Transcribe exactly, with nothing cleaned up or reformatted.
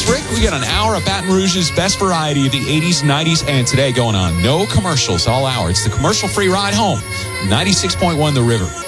It's Rick. We got an hour of Baton Rouge's best variety of the eighties, nineties, and today going on. No commercials all hour. It's the commercial-free ride home. ninety-six point one The River.